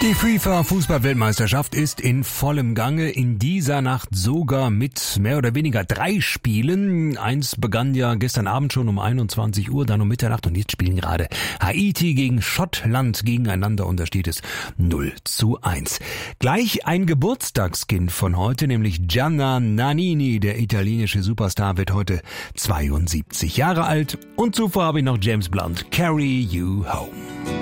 Die FIFA-Fußball-Weltmeisterschaft ist in vollem Gange, in dieser Nacht sogar mit mehr oder weniger 3 Spielen. Eins begann ja gestern Abend schon um 21 Uhr, dann um Mitternacht, und jetzt spielen gerade Haiti gegen Schottland gegeneinander und da steht es 0:1. Gleich ein Geburtstagskind von heute, nämlich Gianna Nannini, der italienische Superstar, wird heute 72 Jahre alt, und zuvor habe ich noch James Blunt, Carry You Home.